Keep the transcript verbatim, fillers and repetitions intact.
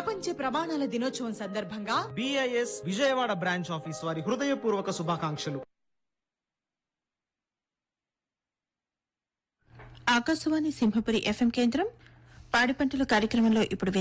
ప్రపంచ ప్రమాణాల దినోత్సవం సందర్భంగా బిఐఎస్ విజయవాడ బ్రాంచ్ ఆఫీస్ వారి హృదయపూర్వక శుభాకాంక్షలు. ఆకాశవాణి సింహపురి ఎఫ్ఎం కేంద్రం పాడి పంటల కార్యక్రమంలో ఇప్పుడు